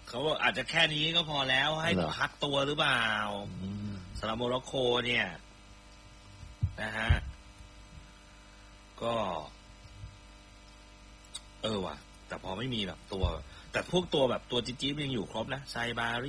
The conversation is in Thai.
เขาบอกอาจจะแค่นี้ก็พอแล้วให้พักตัวหรือเปล่าสำหรับโมร็อกโกเนี่ยนะฮะก็ว่ะแต่พอไม่มีแบบตัวแต่พวกตัวแบบตัวจี๊ดๆยังอยู่ครบนะไซบารี